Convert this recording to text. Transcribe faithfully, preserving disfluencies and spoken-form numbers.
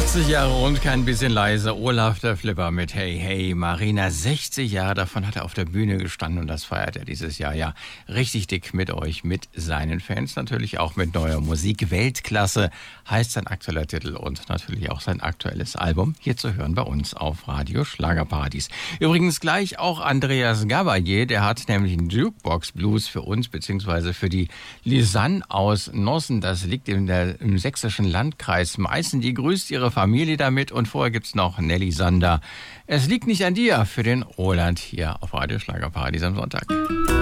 vierzig Jahre und kein bisschen leise. Olaf der Flipper mit Hey Hey Marina. sechzig Jahre davon hat er auf der Bühne gestanden und das feiert er dieses Jahr ja richtig dick mit euch, mit seinen Fans. Natürlich auch mit neuer Musik. Weltklasse heißt sein aktueller Titel und natürlich auch sein aktuelles Album. Hier zu hören bei uns auf Radio Schlagerparadies. Übrigens gleich auch Andreas Gabalier, der hat nämlich einen Jukebox Blues für uns beziehungsweise für die Lisanne aus Nossen. Das liegt in der, im sächsischen Landkreis Meißen. Die grüßt ihre Familie damit und vorher gibt's noch Nelly Sander. Es liegt nicht an dir für den Roland hier auf Radio Schlagerparadies am Sonntag.